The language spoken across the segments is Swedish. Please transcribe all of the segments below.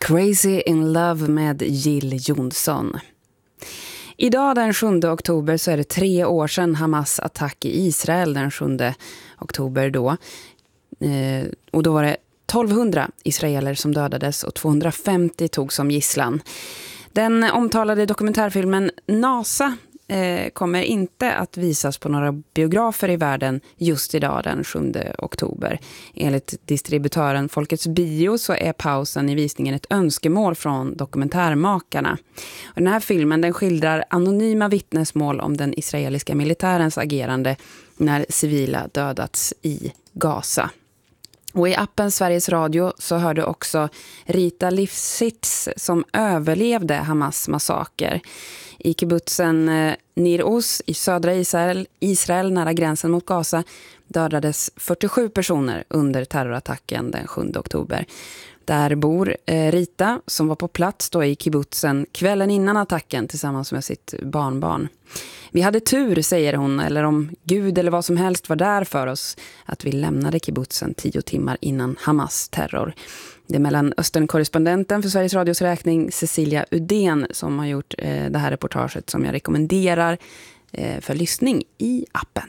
Crazy in Love med Jill Johnson. Idag den 7 oktober så är det 3 år sedan Hamas attack i Israel den 7 oktober då. Och då var det 1200 israeler som dödades och 250 tog som gisslan. Den omtalade dokumentärfilmen NASA kommer inte att visas på några biografer i världen just idag den 7 oktober. Enligt distributören Folkets Bio så är pausen i visningen ett önskemål från dokumentärmakarna. Och den här filmen den skildrar anonyma vittnesmål om den israeliska militärens agerande när civila dödats i Gaza. Och i appen Sveriges Radio så hörde också Rita Lifsitz som överlevde Hamas massaker. I kibbutzen Nir Oz i södra Israel nära gränsen mot Gaza dödades 47 personer under terrorattacken den 7 oktober. Där bor Rita som var på plats då i kibbutzen kvällen innan attacken tillsammans med sitt barnbarn. Vi hade tur, säger hon, eller om Gud eller vad som helst var där för oss, att vi lämnade kibbutzen 10 timmar innan Hamas terror. Det är Mellanöstern-korrespondenten för Sveriges Radios räkning Cecilia Udén som har gjort det här reportaget som jag rekommenderar för lyssning i appen.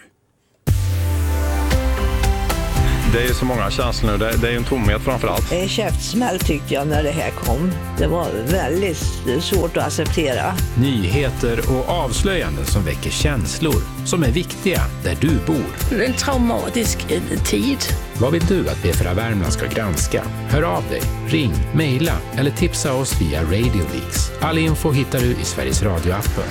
Det är ju så många känslor nu. Det är ju en tomhet framförallt. En käftsmäll tyckte jag när det här kom. Det var väldigt svårt att acceptera. Nyheter och avslöjanden som väcker känslor som är viktiga där du bor. En traumatisk tid. Vad vill du att B4 Värmland ska granska? Hör av dig, ring, mejla eller tipsa oss via Radio Leaks. All info hittar du i Sveriges Radio-appen.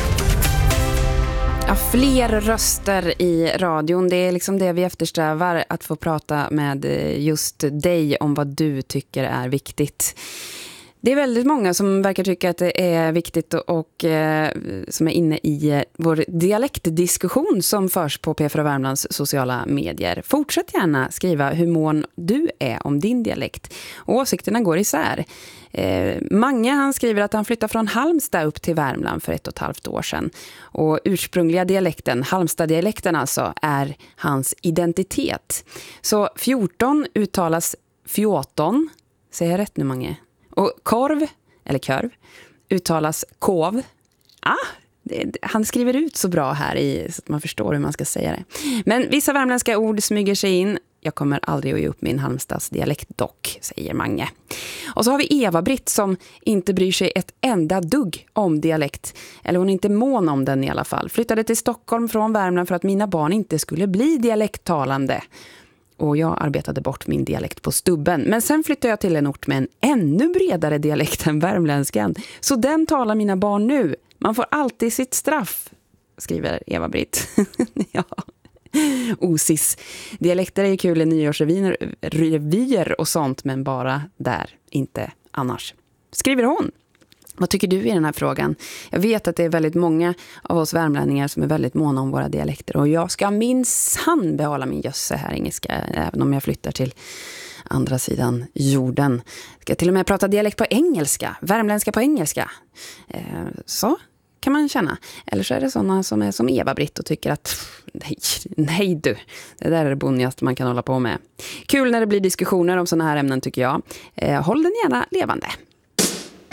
Ja, fler röster i radion, det är liksom det vi eftersträvar, att få prata med just dig om vad du tycker är viktigt. Det är väldigt många som verkar tycka att det är viktigt och som är inne i vår dialektdiskussion som förs på P4 Värmlands sociala medier. Fortsätt gärna skriva hur mån du är om din dialekt. Och åsikterna går isär. Mange han skriver att han flyttade från Halmstad upp till Värmland för 1,5 år sedan. Och ursprungliga dialekten, Halmstad-dialekten alltså, är hans identitet. Så 14 uttalas 14. Säger jag rätt nu, Mange? Och korv, eller körv, uttalas kov. Han skriver ut så bra här så att man förstår hur man ska säga det. Men vissa värmländska ord smyger sig in. Jag kommer aldrig att ge upp min Halmstads dialekt dock, säger Mange. Och så har vi Eva-Britt som inte bryr sig ett enda dugg om dialekt. Eller hon är inte mån om den i alla fall. Flyttade till Stockholm från Värmland för att mina barn inte skulle bli dialekttalande. Och jag arbetade bort min dialekt på stubben. Men sen flyttade jag till en ort med en ännu bredare dialekt än värmländskan. Så den talar mina barn nu. Man får alltid sitt straff, skriver Eva-Britt. Ja. Osis. Dialekter är ju kul i nyårsrevyer och sånt, men bara där, inte annars. Skriver hon. Vad tycker du i den här frågan? Jag vet att det är väldigt många av oss värmlänningar som är väldigt måna om våra dialekter. Och jag ska minsann behålla min jösse här engelska, även om jag flyttar till andra sidan jorden. Jag ska till och med prata dialekt på engelska, värmländska på engelska. Så kan man känna. Eller så är det sådana som är som Eva-Britt och tycker att nej du, det där är det bonnigaste man kan hålla på med. Kul när det blir diskussioner om sådana här ämnen tycker jag. Håll den gärna levande.